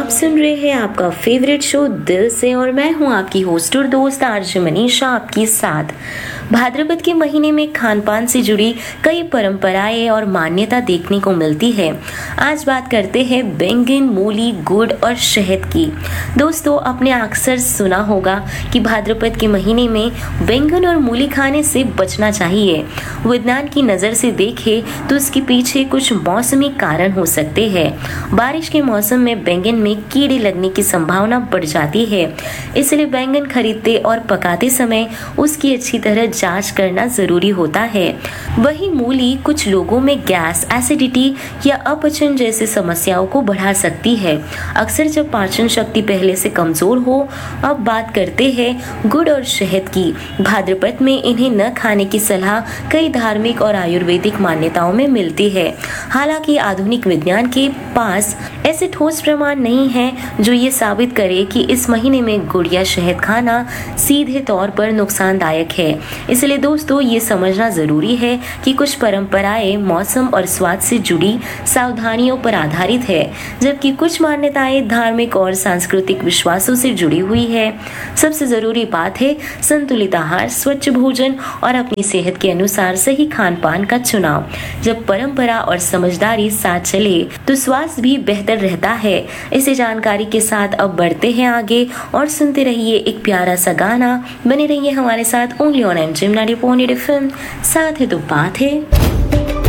आप सुन रहे हैं आपका फेवरेट शो दिल से और मैं हूं आपकी होस्ट और दोस्त आरजे मनीषा आपके साथ। भाद्रपद के महीने में खान पान से जुड़ी कई परंपराएं और मान्यता देखने को मिलती है। आज बात करते हैं बैंगन, मूली, गुड़ और शहद की। दोस्तों, आपने अक्सर सुना होगा कि भाद्रपद के महीने में बैंगन और मूली खाने से बचना चाहिए। विज्ञान की नज़र से देखें तो इसके पीछे कुछ मौसमी कारण हो सकते हैं। बारिश के मौसम में बैंगन में कीड़े लगने की संभावना बढ़ जाती है, इसलिए बैंगन खरीदते और पकाते समय उसकी अच्छी तरह जांच करना जरूरी होता है। वहीं मूली कुछ लोगों में गैस, एसिडिटी या अपचन जैसी समस्याओं को बढ़ा सकती है, अक्सर जब पाचन शक्ति पहले से कमजोर हो। अब बात करते हैं गुड़ और शहद की। भाद्रपद में इन्हें न खाने की सलाह कई धार्मिक और आयुर्वेदिक मान्यताओं में मिलती है। हालांकि आधुनिक विज्ञान के पास ऐसे ठोस प्रमाण नहीं है जो ये साबित करे कि इस महीने में गुड़ या शहद खाना सीधे तौर पर नुकसानदायक है। इसलिए दोस्तों, ये समझना जरूरी है कि कुछ परंपराएं मौसम और स्वाद से जुड़ी सावधानियों पर आधारित है, जबकि कुछ मान्यताएं धार्मिक और सांस्कृतिक विश्वासों से जुड़ी हुई है। सबसे जरूरी बात है संतुलित आहार, स्वच्छ भोजन और अपनी सेहत के अनुसार सही खान पान का चुनाव। जब परंपरा और समझदारी साथ चले तो स्वास्थ्य भी बेहतर रहता है। इसी जानकारी के साथ अब बढ़ते हैं आगे और सुनते रहिए एक प्यारा सा गाना। बने रहिए हमारे साथ ओनली ऑन एमजी 90.8 FM। साथ है तो बात है।